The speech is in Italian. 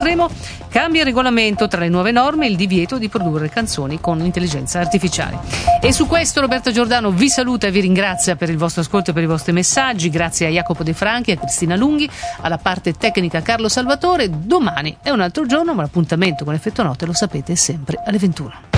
Sanremo cambia il regolamento, tra le nuove norme il divieto di produrre canzoni con intelligenza artificiale. E su questo Roberta Giordano vi saluta e vi ringrazia per il vostro ascolto e per i vostri messaggi. Grazie a Jacopo De Franchi, a Cristina Lunghi, alla parte tecnica Carlo Salvatore. Domani è un altro giorno, ma l'appuntamento con Effetto Notte lo sapete sempre alle 21.